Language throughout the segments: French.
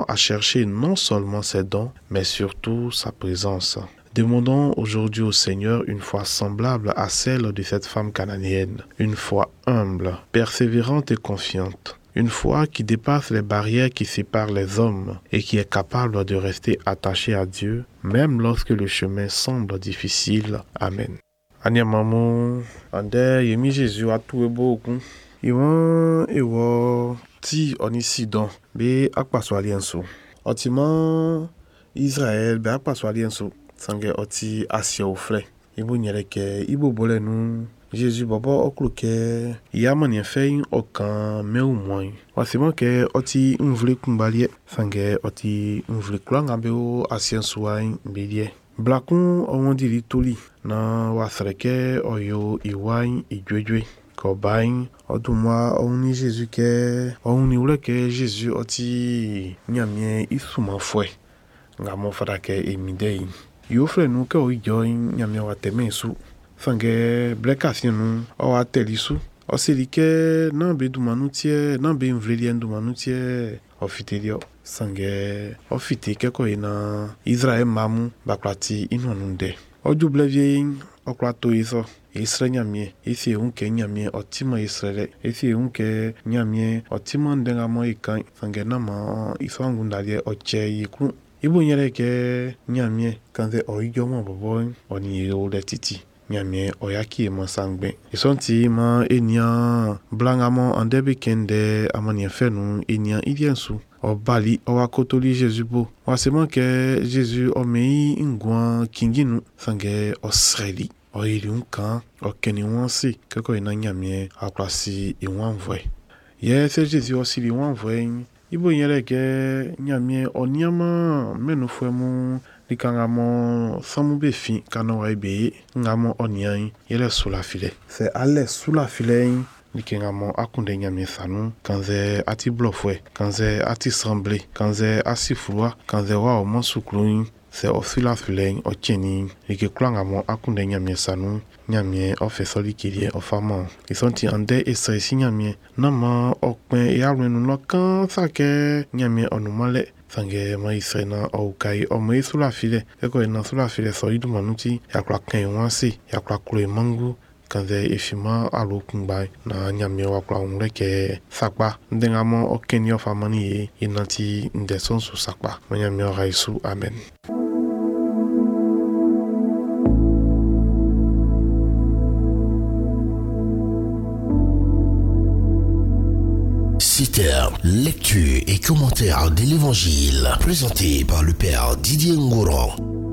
à chercher non seulement ses dons, mais surtout sa présence. Demandons aujourd'hui au Seigneur une foi semblable à celle de cette femme cananéenne, une foi humble, persévérante et confiante. Une foi qui dépasse les barrières qui séparent les hommes et qui est capable de rester attachée à Dieu, même lorsque le chemin semble difficile. Amen. Anyamamu, ande yemi Jésus a tout eboku. Iwan ewo ti onisidon be akpaso alienso. Otima Israël be akpaso alienso. Sange oti asia ofle. Ibu nyereke ibu bole nu. Jésus bobo okluke yamani fein okan meu moy. Wasimo ke oti unvle kumbalie sange oti unvle klanga beo asiensuai mbedie. Blakun owondiri toli na wasreke oyo iwai ijwejwe. Kobain odumwa oni Jésus ke oni ule ke Jésus oti nyamie isuma fwe. Ngamo farake emidei. Yo fle nu ke oijoin nyamie watemesu. Sange blekasien nu o atelisu o selike nan be dumanutie nan be mvlelien dumanutie ofitelio sange ofite keko ina Israel mamu baklati inonunde o jublevie o klato iso Israel nyamie isi unke nyamie otima Israel isi unke nyamie otima ndengamo ikan sange nama iso angundalie oche yikru ibu nyere ke nyamie kanze oijomo bobo oni yo de titi nyamie oyaki ma sangbe isonti ma enia blangamo andebe kende amani fenu enia idiensu obali owakotoli Jésus bo wasema ke Jésus omei ngwan kinginu sange osreli oyiri unkan okeni wansi keko ina nyamie aklasi iwanvwe ye se Jésus osili wanvwe ibo nyere ke nyamie oniama menufwemu likangamo samube fin kanoa ebe ngamo oniai yele sula file se ale sula file likangamo akunde nyamie sanu kanze ati blofwe kanze ati semble kanze asifrua kanze wa omansuklu se osula file ocheni likeklangamo akunde nyamie sanu nyamie ofesoli kilie ofama isonti ande esresi nyamie nama okpen yalwenu lokan sake nyamie onumale sange ma isrena o kai o me sula file eko ina sula file so idu manuti yakla kan wansi yakla kule mangu kanze efima alokunbai na nyamie wakla unleke sakpa ndengamo okeni ofamani ye inati ndeson su sakpa nyamie raisu amen. Citer, lecture et commentaire de l'Évangile, présenté par le Père Didier Ngouran.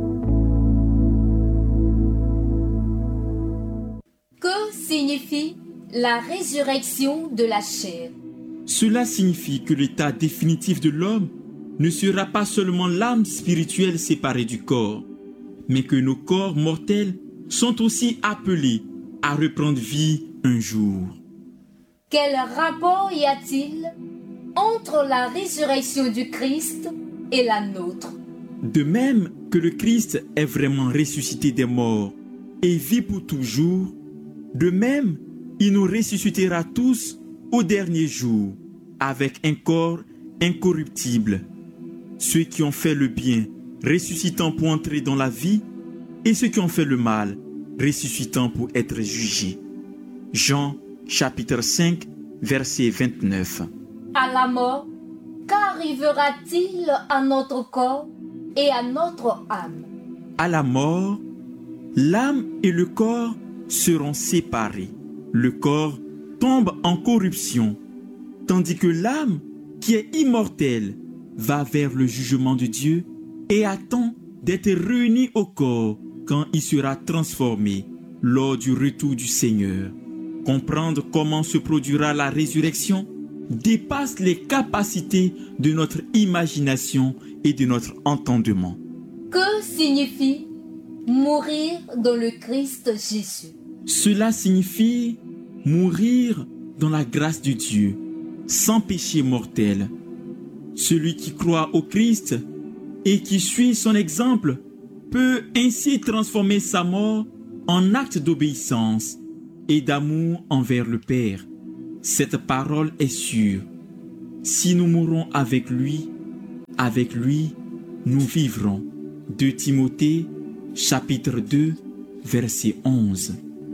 Que signifie la résurrection de la chair? Cela signifie que l'état définitif de l'homme ne sera pas seulement l'âme spirituelle séparée du corps, mais que nos corps mortels sont aussi appelés à reprendre vie un jour. Quel rapport y a-t-il entre la résurrection du Christ et la nôtre? De même que le Christ est vraiment ressuscité des morts et vit pour toujours, de même, il nous ressuscitera tous au dernier jour, avec un corps incorruptible. Ceux qui ont fait le bien, ressuscitant pour entrer dans la vie, et ceux qui ont fait le mal, ressuscitant pour être jugés. Jean chapitre 5, verset 29. À la mort, qu'arrivera-t-il à notre corps et à notre âme? À la mort, l'âme et le corps seront séparés. Le corps tombe en corruption, tandis que l'âme, qui est immortelle, va vers le jugement de Dieu et attend d'être réunie au corps quand il sera transformé lors du retour du Seigneur. Comprendre comment se produira la résurrection dépasse les capacités de notre imagination et de notre entendement. Que signifie mourir dans le Christ Jésus? Cela signifie mourir dans la grâce de Dieu, sans péché mortel. Celui qui croit au Christ et qui suit son exemple peut ainsi transformer sa mort en acte d'obéissance et d'amour envers le Père. Cette parole est sûre. Si nous mourons avec lui, avec lui, nous vivrons. 2 Timothée, chapitre 2, verset 11.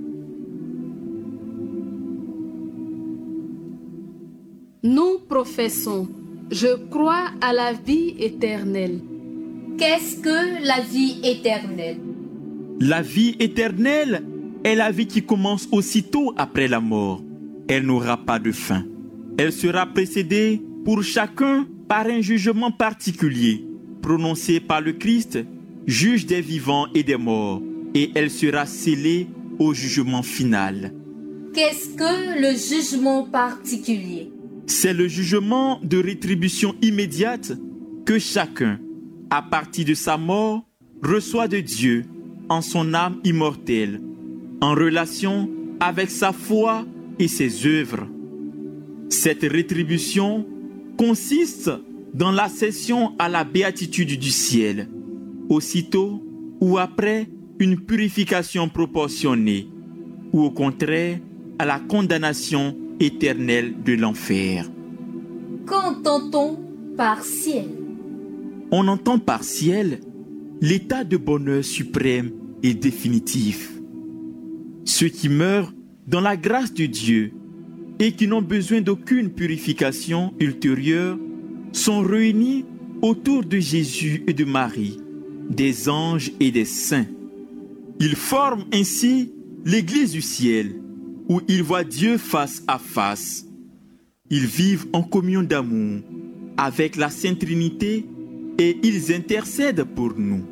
Nous professons, je crois à la vie éternelle. Qu'est-ce que la vie éternelle? La vie éternelle est la vie qui commence aussitôt après la mort. Elle n'aura pas de fin. Elle sera précédée pour chacun par un jugement particulier, prononcé par le Christ, juge des vivants et des morts, et elle sera scellée au jugement final. Qu'est-ce que le jugement particulier? C'est le jugement de rétribution immédiate que chacun, à partir de sa mort, reçoit de Dieu en son âme immortelle, en relation avec sa foi et ses œuvres. Cette rétribution consiste dans l'accession à la béatitude du ciel, aussitôt ou après une purification proportionnée, ou au contraire à la condamnation éternelle de l'enfer. Qu'entend-on par ciel? On entend par ciel l'état de bonheur suprême et définitif. Ceux qui meurent dans la grâce de Dieu et qui n'ont besoin d'aucune purification ultérieure sont réunis autour de Jésus et de Marie, des anges et des saints. Ils forment ainsi l'Église du ciel, où ils voient Dieu face à face. Ils vivent en communion d'amour avec la Sainte Trinité et ils intercèdent pour nous.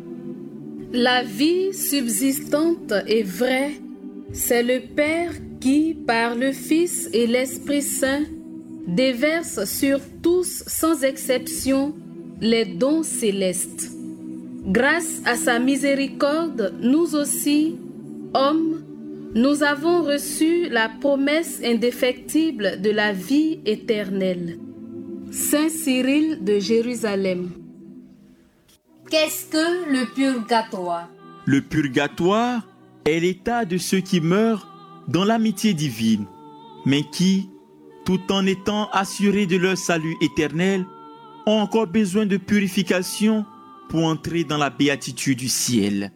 La vie subsistante est vraie. C'est le Père qui, par le Fils et l'Esprit Saint, déverse sur tous sans exception les dons célestes. Grâce à sa miséricorde, nous aussi, hommes, nous avons reçu la promesse indéfectible de la vie éternelle. Saint Cyril de Jérusalem. Qu'est-ce que le purgatoire? Le purgatoire est l'état de ceux qui meurent dans l'amitié divine, mais qui, tout en étant assurés de leur salut éternel, ont encore besoin de purification pour entrer dans la béatitude du ciel.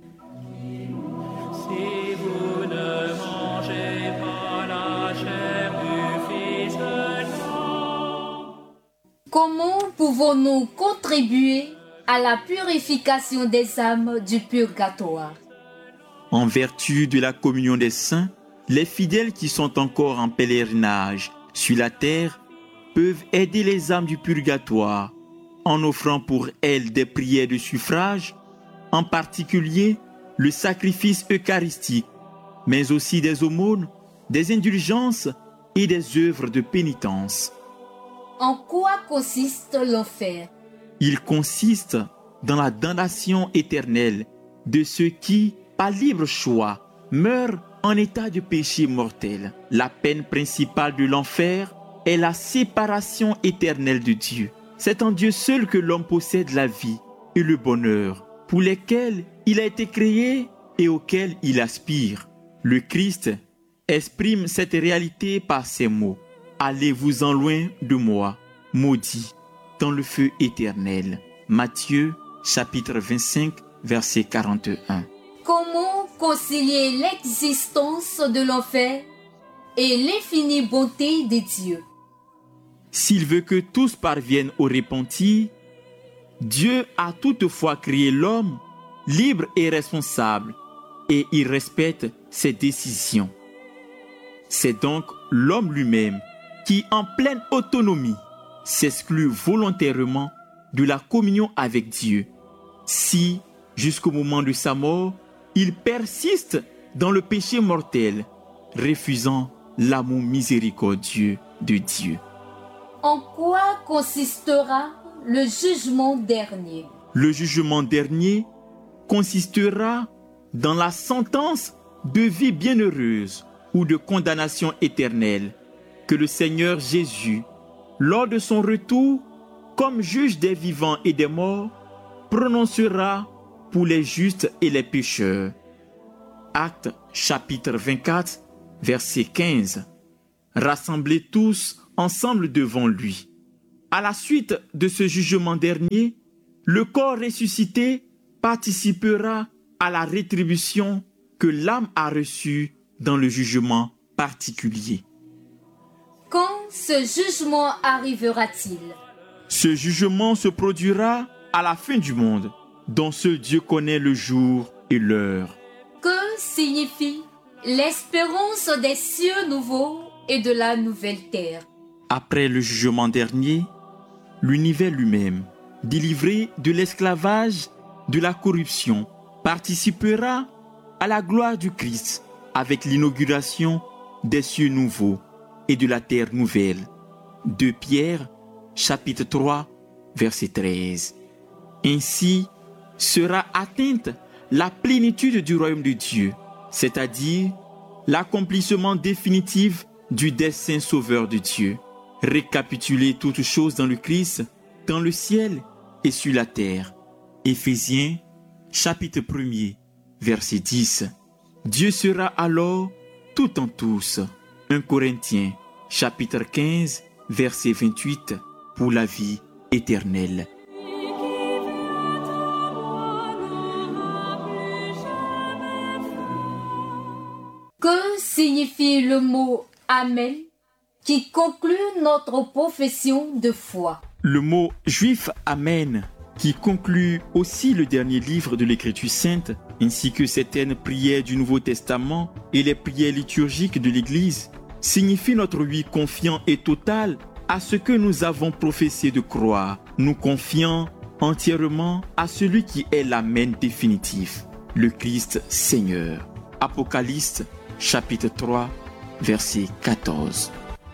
Si vous ne mangez pas la chair du Fils de l'homme. Comment pouvons-nous contribuer à la purification des âmes du purgatoire? En vertu de la communion des saints, les fidèles qui sont encore en pèlerinage sur la terre peuvent aider les âmes du purgatoire en offrant pour elles des prières de suffrage, en particulier le sacrifice eucharistique, mais aussi des aumônes, des indulgences et des œuvres de pénitence. En quoi consiste l'enfer? Il consiste dans la damnation éternelle de ceux qui, par libre choix, meurent en état de péché mortel. La peine principale de l'enfer est la séparation éternelle de Dieu. C'est en Dieu seul que l'homme possède la vie et le bonheur, pour lesquels il a été créé et auxquels il aspire. Le Christ exprime cette réalité par ces mots. « Allez-vous-en loin de moi, maudits, dans le feu éternel. » Matthieu, chapitre 25, verset 41. Comment concilier l'existence de l'enfer et l'infinie bonté de Dieu? S'il veut que tous parviennent au repentir, Dieu a toutefois créé l'homme libre et responsable, et il respecte ses décisions. C'est donc l'homme lui-même qui, en pleine autonomie, s'exclut volontairement de la communion avec Dieu, si, jusqu'au moment de sa mort, il persiste dans le péché mortel, refusant l'amour miséricordieux de Dieu. En quoi consistera le jugement dernier? Le jugement dernier consistera dans la sentence de vie bienheureuse ou de condamnation éternelle que le Seigneur Jésus, lors de son retour comme juge des vivants et des morts, prononcera pour les justes et les pécheurs. Actes chapitre 24, verset 15. Rassemblés tous ensemble devant lui. À la suite de ce jugement dernier, le corps ressuscité participera à la rétribution que l'âme a reçue dans le jugement particulier. Quand ce jugement arrivera-t-il? Ce jugement se produira à la fin du monde, dont seul Dieu connaît le jour et l'heure. Que signifie l'espérance des cieux nouveaux et de la nouvelle terre? Après le jugement dernier, l'univers lui-même, délivré de l'esclavage, de la corruption, participera à la gloire du Christ avec l'inauguration des cieux nouveaux et de la terre nouvelle. 2 Pierre, chapitre 3, verset 13. Ainsi sera atteinte la plénitude du royaume de Dieu, c'est-à-dire l'accomplissement définitif du dessein sauveur de Dieu. Récapituler toutes choses dans le Christ, dans le ciel et sur la terre. Éphésiens, chapitre 1er, verset 10. Dieu sera alors tout en tous. 1 Corinthiens, chapitre 15, verset 28, pour la vie éternelle. Que signifie le mot « Amen » qui conclut notre profession de foi? Le mot juif « Amen » qui conclut aussi le dernier livre de l'Écriture sainte, ainsi que certaines prières du Nouveau Testament et les prières liturgiques de l'Église, signifie notre oui confiant et total à ce que nous avons professé de croire, nous confiant entièrement à celui qui est l'Amen définitif, le Christ Seigneur. Apocalypse, chapitre 3, verset 14.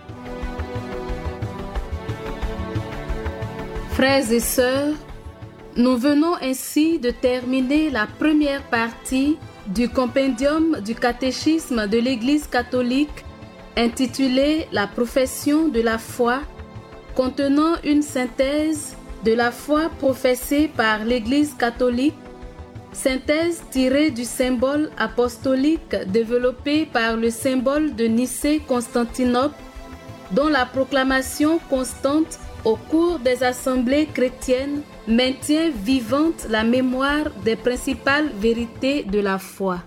Frères et sœurs, nous venons ainsi de terminer la première partie du compendium du catéchisme de l'Église catholique intitulé « La profession de la foi », contenant une synthèse de la foi professée par l'Église catholique, synthèse tirée du symbole apostolique développé par le symbole de Nicée-Constantinople, dont la proclamation constante au cours des assemblées chrétiennes maintient vivante la mémoire des principales vérités de la foi.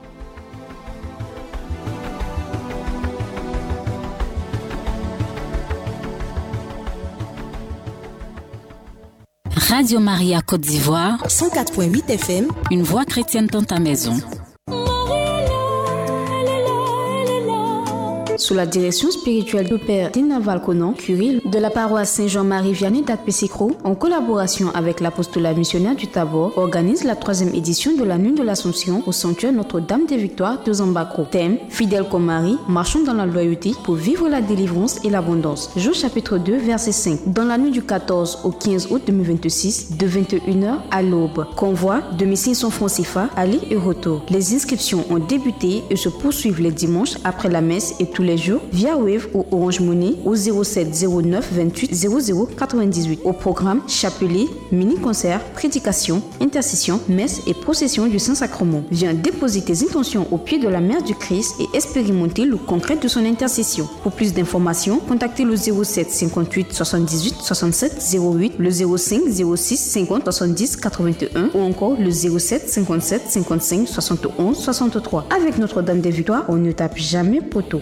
Radio Maria Côte d'Ivoire, 104.8 FM, une voix chrétienne dans ta maison. Sous la direction spirituelle du Père Dina Valconon, curé de la paroisse Saint-Jean-Marie Vianney d'Atpessicro, en collaboration avec l'apostolat missionnaire du Tabor, organise la 3e édition de la Nuit de l'Assomption au sanctuaire Notre-Dame des Victoires de Zambacro. Thème: Fidèle comme Marie, marchons dans la loyauté pour vivre la délivrance et l'abondance. Jour chapitre 2, verset 5. Dans la nuit du 14 au 15 août 2026, de 21h à l'aube. Convoi de 1500 francs CFA, aller et retour. Les inscriptions ont débuté et se poursuivent les dimanches après la messe et tous les jours via Wave ou Orange Money au 07 09 28 00 98. Au programme, chapelet, mini-concert, prédication, intercession, messe et procession du Saint-Sacrement. Viens déposer tes intentions au pied de la Mère du Christ et expérimenter le concret de son intercession. Pour plus d'informations, contactez le 07 58 78 67 08, le 05 06 50 70 81 ou encore le 07 57 55 71 63. Avec Notre-Dame des Victoires, on ne tape jamais poteau.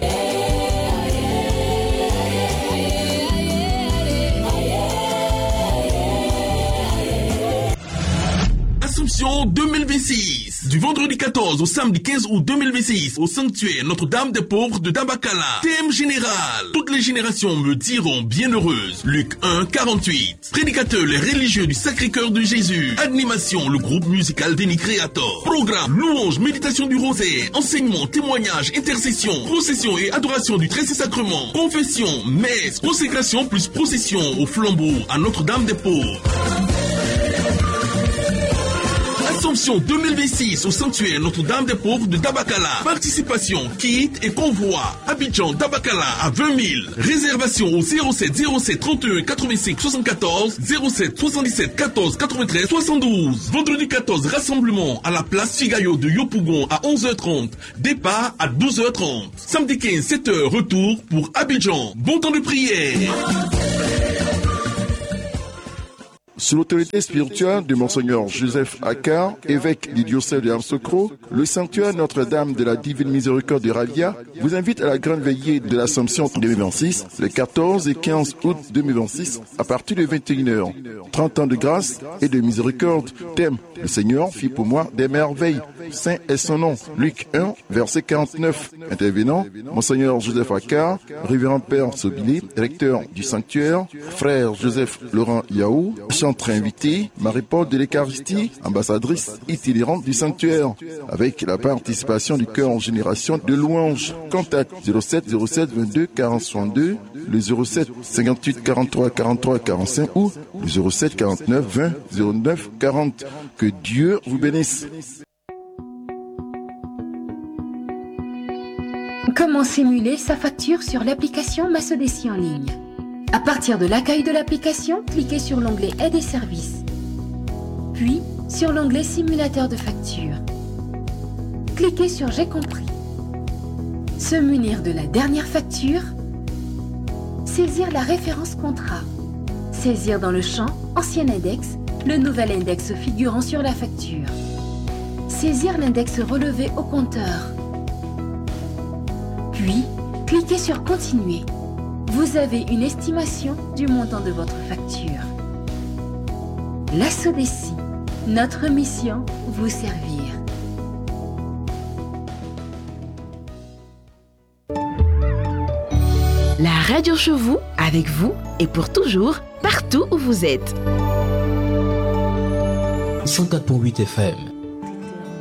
Assomption 2026. Du vendredi 14 au samedi 15 août 2026 au sanctuaire Notre-Dame des Pauvres de Dabakala. Thème général: toutes les générations me diront bienheureuse. Luc 1, 48. Prédicateur, les religieux du Sacré-Cœur de Jésus. Animation, le groupe musical Deni Creator. Programme, louange, méditation du rosaire, enseignement, témoignage, intercession, procession et adoration du Très Saint-Sacrement. Confession, messe, consécration plus procession au flambeau à Notre-Dame des Pauvres. Assomption 2026 au sanctuaire Notre-Dame des Pauvres de Dabakala. Participation, kit et convoi. Abidjan, Dabakala à 20 000. Réservation au 07 07 31 85 74 07 77 14 93 72. Vendredi 14, rassemblement à la place Figayo de Yopougon à 11h30. Départ à 12h30. Samedi 15, 7h, retour pour Abidjan. Bon temps de prière. Sous l'autorité spirituelle de Monseigneur Joseph Akar, évêque du diocèse de Yamoussoukro, le sanctuaire Notre-Dame de la Divine Miséricorde de Ravia vous invite à la grande veillée de l'Assomption 2026, le 14 et 15 août 2026, à partir de 21h. 30 ans de grâce et de miséricorde. Thème: le Seigneur fit pour moi des merveilles. Saint est son nom. Luc 1, verset 49. Intervenant: Monseigneur Joseph Akar, révérend Père Sobilé, recteur du sanctuaire, frère Joseph Laurent Yaou, chantre invité, Marie-Paul de l'Eucharistie, ambassadrice itinérante du sanctuaire, avec la participation du chœur en génération de louanges. Contact 07 07 22 40 62, le 07 58 43 43 45 ou le 07 49 20 09 40. Que Dieu vous bénisse. Comment simuler sa facture sur l'application Massodessi en ligne? À partir de l'accueil de l'application, cliquez sur l'onglet Aide et services, puis sur l'onglet Simulateur de facture. Cliquez sur J'ai compris. Se munir de la dernière facture, saisir la référence contrat, saisir dans le champ Ancien index le nouvel index figurant sur la facture, saisir l'index relevé au compteur, puis cliquez sur Continuer. Vous avez une estimation du montant de votre facture. La Sodessi, notre mission, vous servir. La radio chez vous, avec vous et pour toujours, partout où vous êtes. 104.8 FM.